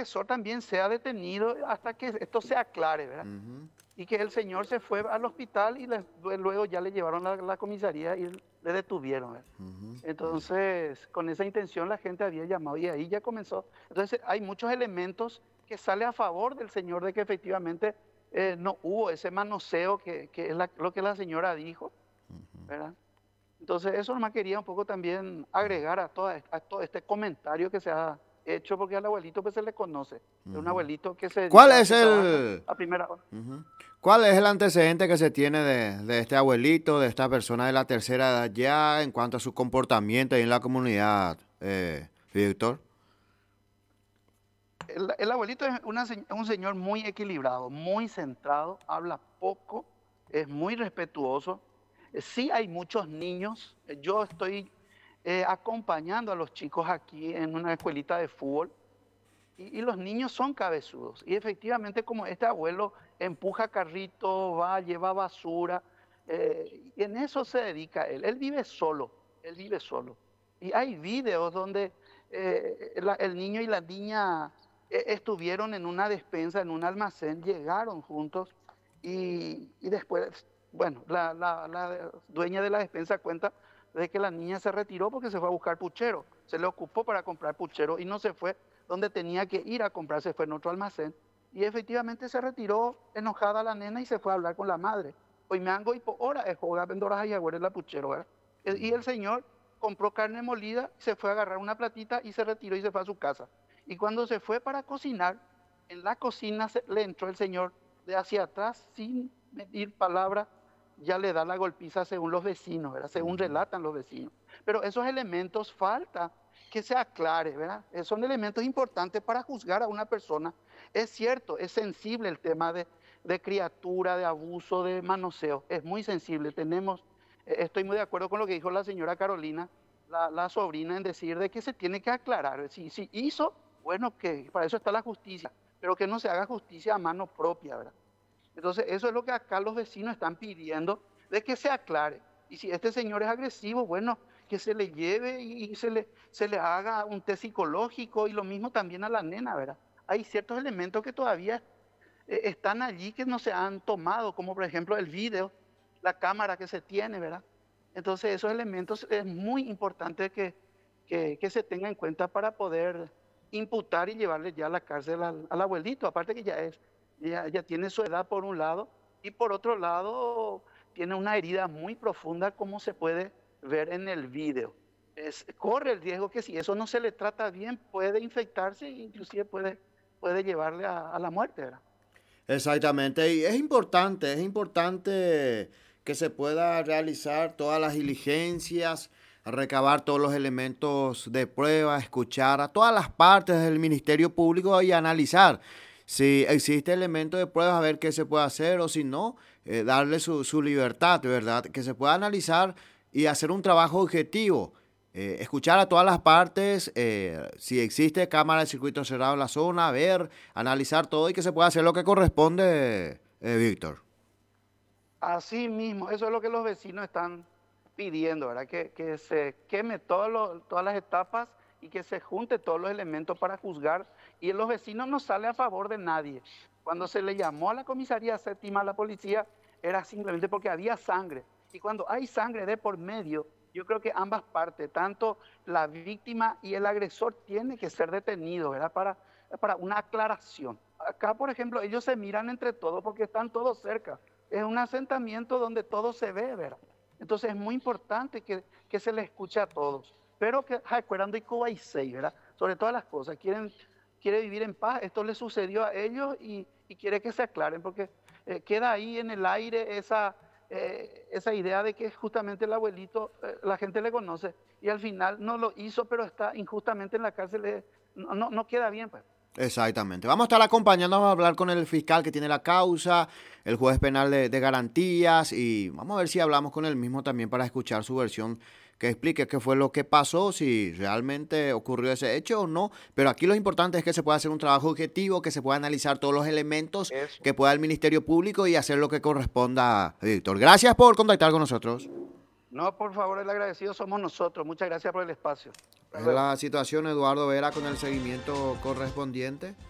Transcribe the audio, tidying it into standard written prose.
agresor también sea detenido hasta que esto se aclare, ¿verdad? Ujú, Y que el señor se fue al hospital y luego ya le llevaron a la comisaría y le detuvieron, ¿verdad? ujú, Entonces, con esa intención la gente había llamado y ahí ya comenzó. Entonces, hay muchos elementos que sale a favor del señor de que efectivamente no hubo ese manoseo que es lo que la señora dijo, ¿verdad? Entonces, eso nomás quería un poco también agregar a todo este comentario que se ha hecho, porque al abuelito pues se le conoce. Es un ujú. abuelito que se ¿Cuál dedica, es que trabaja el, a primera hora. ujú, cuál es el antecedente que se tiene de este abuelito, de esta persona de la tercera edad ya en cuanto a su comportamiento ahí en la comunidad, Víctor? El abuelito es un señor muy equilibrado, muy centrado, habla poco, es muy respetuoso. Sí hay muchos niños. Yo estoy acompañando a los chicos aquí en una escuelita de fútbol y los niños son cabezudos. Y efectivamente como este abuelo empuja carrito, va, lleva basura, y en eso se dedica él. Él vive solo, él vive solo. Y hay videos donde el niño y la niña estuvieron en una despensa, en un almacén, llegaron juntos y después, bueno, la dueña de la despensa cuenta de que la niña se retiró porque se fue a buscar puchero, se le ocupó para comprar puchero y no se fue donde tenía que ir a comprar, se fue en otro almacén. Y efectivamente se retiró enojada la nena y se fue a hablar con la madre. Hoy me hago y por hora es jugar vendoras y agüero la puchero, ¿verdad? Y el señor compró carne molida, se fue a agarrar una platita y se retiró y se fue a su casa. Y cuando se fue para cocinar, en la cocina le entró el señor de hacia atrás sin medir palabra, ya le da la golpiza según los vecinos, ¿verdad? Según relatan los vecinos. Pero esos elementos falta que se aclare, ¿verdad? Son elementos importantes para juzgar a una persona. Es cierto, es sensible el tema de criatura, de abuso, de manoseo. Es muy sensible. Estoy muy de acuerdo con lo que dijo la señora Carolina, la sobrina, en decir de que se tiene que aclarar. Si hizo, bueno, que para eso está la justicia, pero que no se haga justicia a mano propia, ¿verdad? Entonces, eso es lo que acá los vecinos están pidiendo, de que se aclare. Y si este señor es agresivo, bueno, que se le lleve y se le haga un test psicológico y lo mismo también a la nena, ¿verdad? Hay ciertos elementos que todavía están allí que no se han tomado, como por ejemplo el video, la cámara que se tiene, ¿verdad? Entonces, esos elementos es muy importante que se tenga en cuenta para poder imputar y llevarle ya a la cárcel al abuelito, aparte que ya tiene su edad por un lado y por otro lado tiene una herida muy profunda como se puede ver en el video. Corre el riesgo que si eso no se le trata bien puede infectarse e inclusive puede llevarle a la muerte, ¿verdad? Exactamente, y es importante que se pueda realizar todas las diligencias, recabar todos los elementos de prueba, escuchar a todas las partes del Ministerio Público y analizar si existe elemento de prueba, a ver qué se puede hacer o si no, darle su libertad, ¿verdad? Que se pueda analizar y hacer un trabajo objetivo. Escuchar a todas las partes, si existe cámara de circuito cerrado en la zona, ver, analizar todo y que se pueda hacer lo que corresponde, Víctor. Así mismo, eso es lo que los vecinos están pidiendo, ¿verdad? Que se queme todas las etapas y que se junte todos los elementos para juzgar. Y los vecinos no salen a favor de nadie. Cuando se le llamó a la comisaría séptima a la policía, era simplemente porque había sangre. Y cuando hay sangre de por medio, yo creo que ambas partes, tanto la víctima y el agresor, tienen que ser detenidos, ¿verdad? Para una aclaración. Acá, por ejemplo, ellos se miran entre todos porque están todos cerca. Es un asentamiento donde todo se ve, ¿verdad? Entonces es muy importante que se le escuche a todos. Pero que recuerdan de Cuba y seis, ¿verdad? Sobre todas las cosas. Quiere vivir en paz. Esto le sucedió a ellos y quiere que se aclaren porque queda ahí en el aire esa idea de que justamente el abuelito, la gente le conoce y al final no lo hizo, pero está injustamente en la cárcel. No queda bien, pues. Exactamente. Vamos a estar acompañando, vamos a hablar con el fiscal que tiene la causa, el juez penal de garantías y vamos a ver si hablamos con él mismo también para escuchar su versión, que explique qué fue lo que pasó, si realmente ocurrió ese hecho o no. Pero aquí lo importante es que se pueda hacer un trabajo objetivo, que se pueda analizar todos los elementos Eso. que pueda el Ministerio Público y hacer lo que corresponda, Víctor. Gracias por contactar con nosotros. No, por favor, el agradecido somos nosotros. Muchas gracias por el espacio. Hasta Es luego. la situación, Eduardo Vera, con el seguimiento correspondiente.